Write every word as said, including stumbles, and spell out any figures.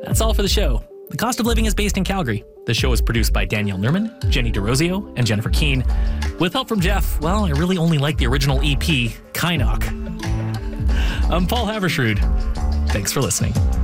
That's all for the show. The Cost of Living is based in Calgary. The show is produced by Danielle Nerman, Jenny DeRosio, and Jennifer Keane. With help from Jeff, well, I really only like the original E P, Kynoch. I'm Paul Havershrud. Thanks for listening.